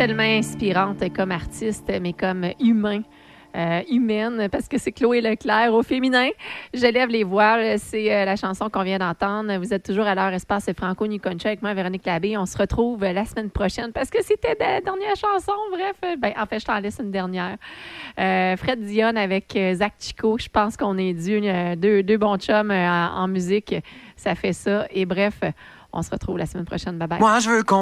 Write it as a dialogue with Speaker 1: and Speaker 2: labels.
Speaker 1: tellement inspirante comme artiste, mais comme humaine, parce que c'est Chloé Leclerc au féminin. Je lève les voiles, c'est la chanson qu'on vient d'entendre. Vous êtes toujours à l'heure Espace Franco New Concha avec moi, Véronique Labbé. On se retrouve la semaine prochaine parce que c'était la dernière chanson. Bref, en fait, je t'en laisse une dernière. Fred Dionne avec Zach Chico. Je pense qu'on est dû deux bons chums en musique. Ça fait ça. Et bref, on se retrouve la semaine prochaine. Bye bye.
Speaker 2: Moi, je veux qu'on